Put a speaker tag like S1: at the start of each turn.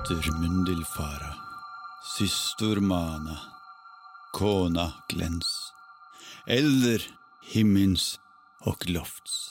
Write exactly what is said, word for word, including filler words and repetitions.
S1: dotter Mundilfara, systor Mana, kona Glens, eller himmens och lofts.